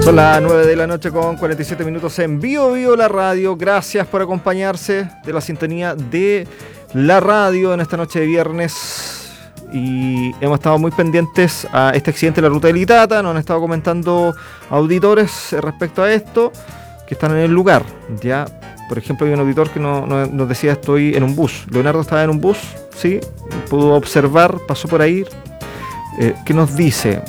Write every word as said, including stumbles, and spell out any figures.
Son las nueve de la noche con cuarenta y siete minutos en Bio Bio la radio. Gracias por acompañarse de la sintonía de la radio en esta noche de viernes. Y hemos estado muy pendientes a este accidente de la ruta de Litata. Nos han estado comentando auditores respecto a esto que están en el lugar. Ya, por ejemplo, hay un auditor que no, no, nos decía: estoy en un bus. Leonardo estaba en un bus, sí, pudo observar, pasó por ahí. Eh, ¿Qué nos dice?